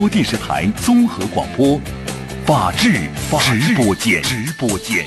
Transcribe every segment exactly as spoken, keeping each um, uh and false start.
电视台综合广播，法治直播间，直播间。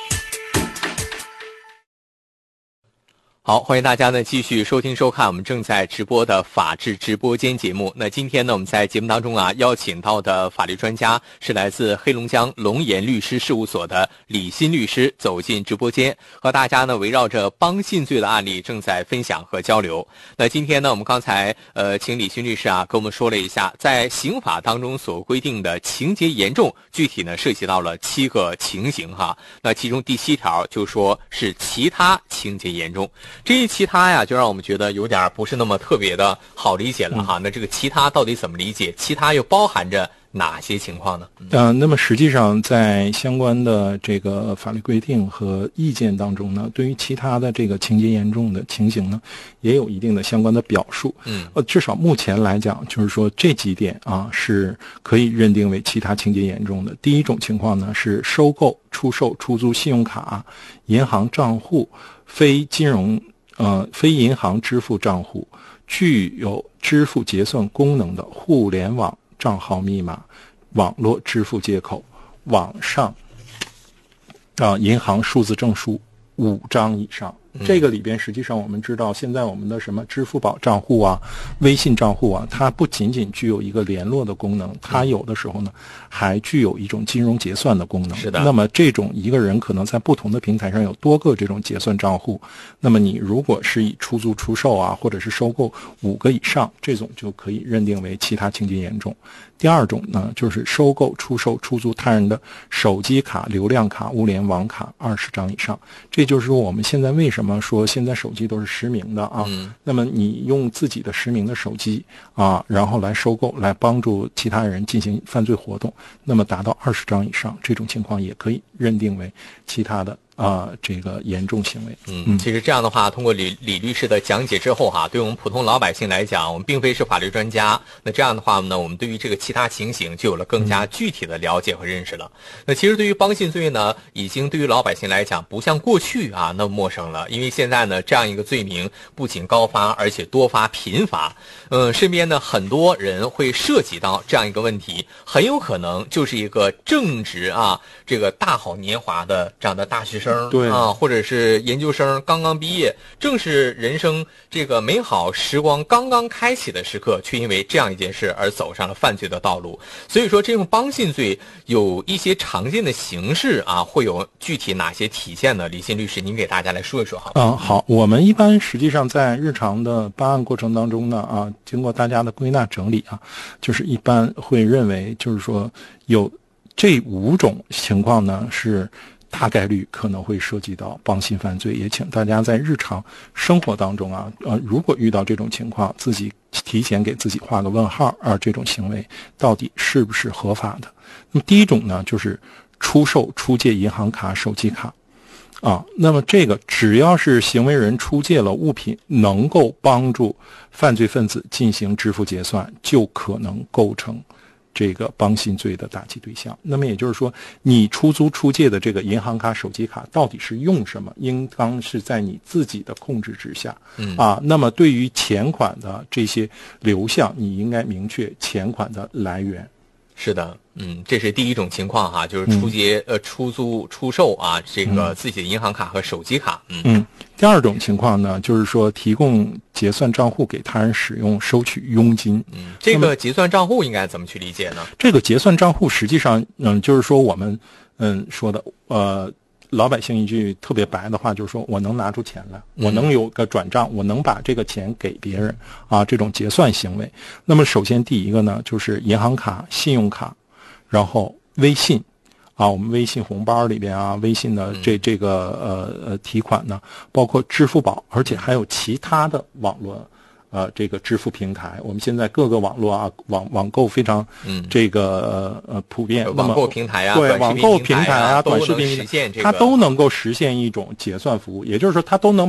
好，欢迎大家呢继续收听收看我们正在直播的法治直播间节目。那今天呢，我们在节目当中啊，邀请到的法律专家是来自黑龙江龙岩律师事务所的李欣律师，走进直播间，和大家呢围绕着帮信罪的案例正在分享和交流。那今天呢，我们刚才呃请李欣律师啊跟我们说了一下，在刑法当中所规定的情节严重，具体呢涉及到了七个情形哈。那其中第七条就说是其他情节严重。这一其他呀，就让我们觉得有点不是那么特别的好理解了哈。嗯、那这个其他到底怎么理解？其他又包含着哪些情况呢？ 嗯、呃，那么实际上在相关的这个法律规定和意见当中呢，对于其他的这个情节严重的情形呢，也有一定的相关的表述。嗯，呃，至少目前来讲，就是说这几点啊是可以认定为其他情节严重的。第一种情况呢是收购、出售、出租信用卡、银行账户、非金融呃非银行支付账户、具有支付结算功能的互联网账号密码、网络支付接口、网上啊、呃、银行数字证书五张以上。这个里边实际上我们知道，现在我们的什么支付宝账户啊、微信账户啊，它不仅仅具有一个联络的功能，它有的时候呢还具有一种金融结算的功能。 是的。 那么这种一个人可能在不同的平台上有多个这种结算账户，那么你如果是以出租、出售啊，或者是收购五个以上，这种就可以认定为其他情节严重。第二种呢，就是收购、出售、出租他人的手机卡、流量卡、物联网卡二十张以上。这就是说我们现在为什么说现在手机都是实名的啊？嗯、那么你用自己的实名的手机啊，然后来收购，来帮助其他人进行犯罪活动，那么达到二十张以上，这种情况也可以认定为其他的啊、呃，这个严重行为。 嗯，其实这样的话，通过李李律师的讲解之后哈，对我们普通老百姓来讲，我们并非是法律专家，那这样的话呢，我们对于这个其他情形就有了更加具体的了解和认识了。嗯、那其实对于帮信罪呢，已经对于老百姓来讲，不像过去啊那么陌生了，因为现在呢，这样一个罪名不仅高发，而且多发频发。嗯，身边呢很多人会涉及到这样一个问题，很有可能就是一个正值啊这个大好年华的这样的大学生。 对啊，或者是研究生刚刚毕业，正是人生这个美好时光刚刚开启的时刻，却因为这样一件事而走上了犯罪的道路。所以说，这种帮信罪有一些常见的形式啊，会有具体哪些体现呢？李欣律师，您给大家来说一说好吗？ 嗯，好，我们一般实际上在日常的办案过程当中呢，啊，经过大家的归纳整理啊，就是一般会认为，就是说有这五种情况呢是大概率可能会涉及到帮信犯罪，也请大家在日常生活当中啊，呃，如果遇到这种情况，自己提前给自己画个问号啊，这种行为到底是不是合法的？那么第一种呢，就是出售、出借银行卡、手机卡啊。那么这个只要是行为人出借了物品，能够帮助犯罪分子进行支付结算，就可能构成这个帮信罪的打击对象。那么也就是说，你出租出借的这个银行卡、手机卡到底是用什么，应当是在你自己的控制之下。嗯啊，那么对于钱款的这些流向，你应该明确钱款的来源。 是的，嗯，这是第一种情况哈，就是出借、嗯、呃出租出售啊这个自己的银行卡和手机卡。嗯嗯。第二种情况呢，就是说提供结算账户给他人使用，收取佣金。 嗯，这个结算账户应该怎么去理解呢？ 这个结算账户实际上，嗯，就是说我们嗯说的呃。老百姓一句特别白的话，就是说我能拿出钱来，我能有个转账，我能把这个钱给别人啊，这种结算行为。那么首先第一个呢，就是银行卡、信用卡，然后微信啊，我们微信红包里边啊，微信的这这个呃呃提款呢，包括支付宝，而且还有其他的网络呃这个支付平台。我们现在各个网络啊网网购非常这个呃呃普遍， 网购平台啊， 对，网购平台啊，短视频平台， 它都能够实现一种结算服务，也就是说它都能把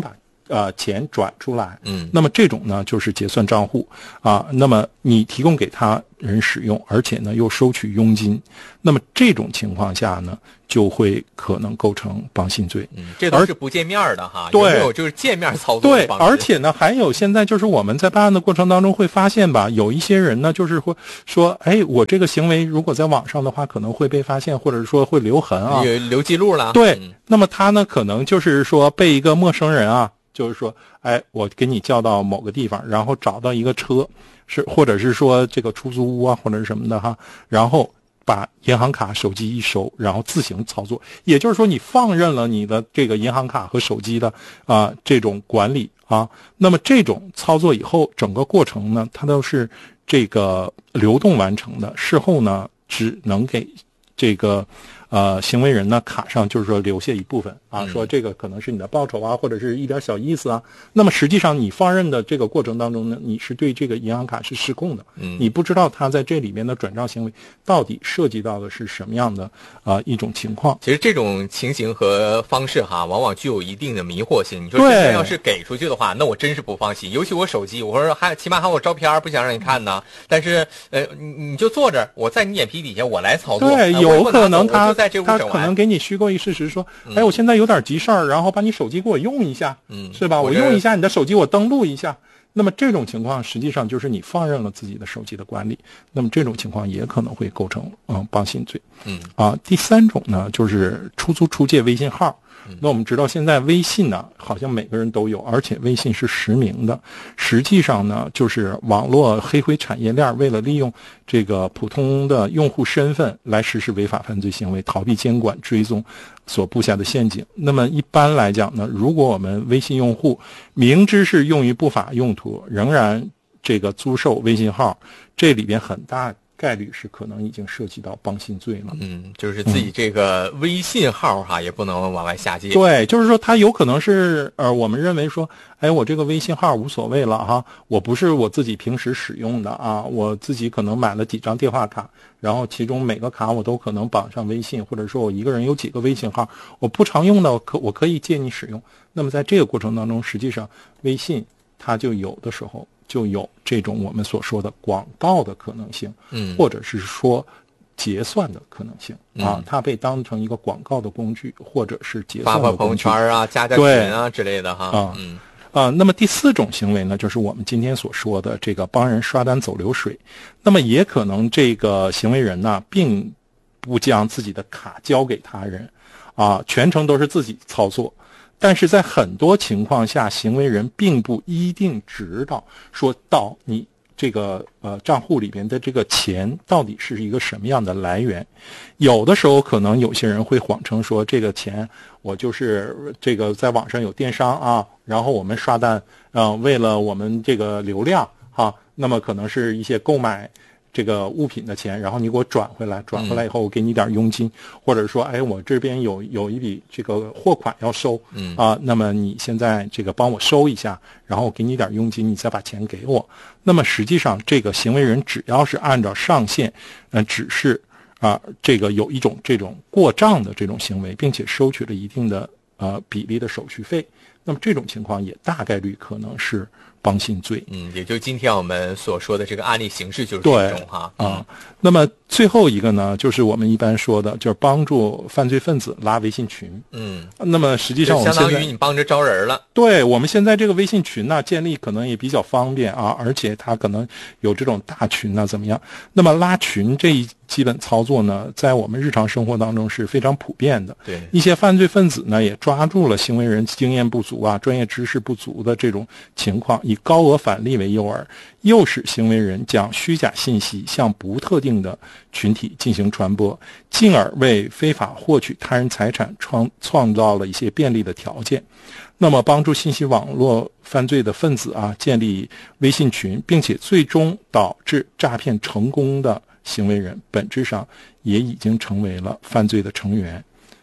呃钱转出来， 嗯， 那么这种呢就是结算账户啊，那么你提供给他人使用，而且呢又收取佣金，那么这种情况下呢就会可能构成帮信罪。 嗯，这都是不见面的哈， 对， 有没有就是见面操作的对， 方式？ 而且呢还有现在就是我们在办案的过程当中会发现吧，有一些人呢就是会说，哎，我这个行为如果在网上的话可能会被发现，或者说会留痕啊， 留留记录了。 对、 嗯， 那么他呢可能就是说被一个陌生人啊，就是说，哎，我给你叫到某个地方，然后找到一个车，是或者是说这个出租屋啊，或者是什么的哈，然后把银行卡、手机一收，然后自行操作。也就是说，你放任了你的这个银行卡和手机的啊、呃、这种管理啊，那么这种操作以后，整个过程呢，它都是这个流动完成的，事后呢，只能给这个。呃，行为人呢卡上就是说留下一部分啊， 嗯、 说这个可能是你的报酬啊，或者是一点小意思啊。那么实际上你放任的这个过程当中呢，你是对这个银行卡是失控的， 嗯， 你不知道他在这里面的转账行为到底涉及到的是什么样的啊、呃、一种情况。 其实这种情形和方式哈，往往具有一定的迷惑性。你说真的要是给出去的话，那我真是不放心。尤其我手机，我说还起码还有我照片，不想让你看呢。但是呃，你你就坐着，我在你眼皮底下，我来操作。 对， 呃、 有可能他。 在这他可能给你虚构一事实，说，哎，我现在有点急事儿，然后把你手机给我用一下， 嗯， 是吧？我用一下你的手机，我登录一下。那么这种情况实际上就是你放任了自己的手机的管理，那么这种情况也可能会构成嗯帮信罪。 嗯啊，第三种呢就是出租出借微信号。那我们知道现在微信呢好像每个人都有，而且微信是实名的。实际上呢就是网络黑灰产业链为了利用这个普通的用户身份来实施违法犯罪行为，逃避监管追踪所布下的陷阱。那么一般来讲呢，如果我们微信用户明知是用于不法用途，仍然这个租售微信号，这里边很大概率是可能已经涉及到帮信罪了。 嗯，就是自己这个微信号哈、嗯、也不能往外下借。 对，就是说他有可能是呃我们认为说，哎，我这个微信号无所谓了哈，我不是我自己平时使用的啊，我自己可能买了几张电话卡，然后其中每个卡我都可能绑上微信，或者说我一个人有几个微信号，我不常用的我可我可以借你使用。那么在这个过程当中，实际上微信它就有的时候就有这种我们所说的广告的可能性， 嗯， 或者是说结算的可能性啊， 嗯、 它被当成一个广告的工具，或者是结算的发发朋友圈啊、加加群啊之类的哈。 啊， 嗯啊，那么第四种行为呢，就是我们今天所说的这个帮人刷单走流水。那么也可能这个行为人呢，并不将自己的卡交给他人，啊，全程都是自己操作。但是在很多情况下，行为人并不一定知道说到你这个呃账户里边的这个钱到底是一个什么样的来源。有的时候可能有些人会谎称说这个钱我就是这个在网上有电商啊，然后我们刷单，嗯、呃，为了我们这个流量哈，那么可能是一些购买这个物品的钱，然后你给我转回来，转回来以后我给你点佣金，嗯、或者说，哎，我这边有有一笔这个货款要收， 嗯啊，那么你现在这个帮我收一下，然后我给你点佣金，你再把钱给我。那么实际上，这个行为人只要是按照上限，呃，只是啊，这个有一种这种过账的这种行为，并且收取了一定的呃比例的手续费，那么这种情况也大概率可能是帮信罪。 嗯，也就今天我们所说的这个案例形式就是这种哈。 啊、嗯，那么最后一个呢，就是我们一般说的，就是帮助犯罪分子拉微信群。 嗯， 那么实际上我们相当于你帮着招人了。 对，我们现在这个微信群呢，建立可能也比较方便啊，而且它可能有这种大群呢，怎么样？那么拉群这一基本操作呢，在我们日常生活当中是非常普遍的。 对， 一些犯罪分子呢，也抓住了行为人经验不足啊、专业知识不足的这种情况，以高额返利为诱饵，诱使行为人将虚假信息向不特定的群体进行传播，进而为非法获取他人财产创创造了一些便利的条件。那么帮助信息网络犯罪的分子啊建立微信群，并且最终导致诈骗成功的行为人，本质上也已经成为了犯罪的成员。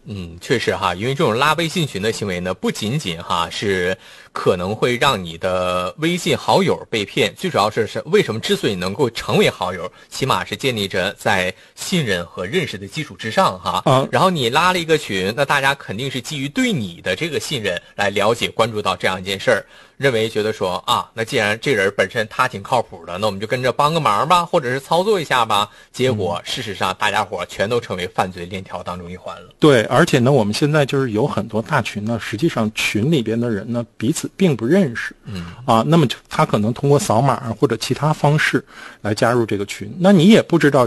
嗯，确实哈，因为这种拉微信群的行为呢，不仅仅哈是可能会让你的微信好友被骗，最主要是是为什么之所以能够成为好友，起码是建立着在信任和认识的基础之上哈。 啊， 然后你拉了一个群，那大家肯定是基于对你的这个信任来了解、关注到这样一件事儿，认为觉得说啊，那既然这人本身他挺靠谱的，那我们就跟着帮个忙吧，或者是操作一下吧。结果事实上大家伙全都成为犯罪链条当中一环了。 对，而且呢，我们现在就是有很多大群呢，实际上群里边的人呢彼此并不认识， 嗯啊，那么就他可能通过扫码或者其他方式来加入这个群，那你也不知道